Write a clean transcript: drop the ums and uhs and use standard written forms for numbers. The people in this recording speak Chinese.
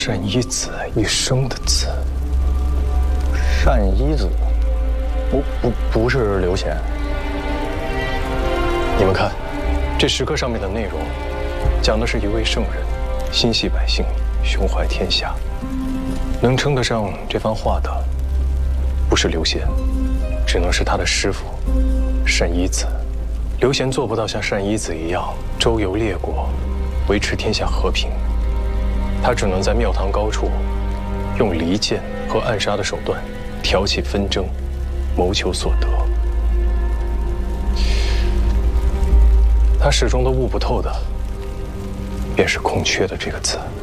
单一子一生的字。 单一子，不是刘显。 你们看，这石刻上面的内容，讲的是一位圣人，心系百姓，胸怀天下。能称得上这番话的，不是刘贤，只能是他的师傅单一子。刘贤做不到像单一子一样周游列国，维持天下和平。他只能在庙堂高处，用离间和暗杀的手段挑起纷争，谋求所得。他始终都悟不透的，便是空缺的这个字。